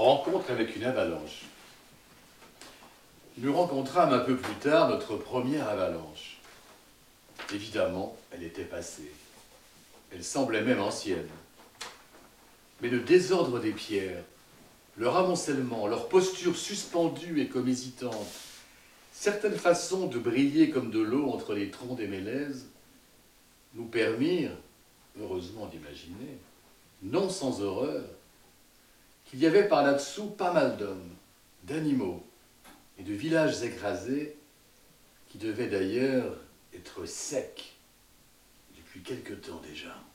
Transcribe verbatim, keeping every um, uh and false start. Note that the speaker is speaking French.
rencontre avec une avalanche. Nous rencontrâmes un peu plus tard notre première avalanche. Évidemment, elle était passée. Elle semblait même ancienne. Mais le désordre des pierres, leur amoncellement, leur posture suspendue et comme hésitante, certaines façons de briller comme de l'eau entre les troncs des mélèzes, nous permirent, heureusement d'imaginer, non sans horreur, qu'il y avait par là-dessous pas mal d'hommes, d'animaux et de villages écrasés qui devaient d'ailleurs être secs depuis quelque temps déjà.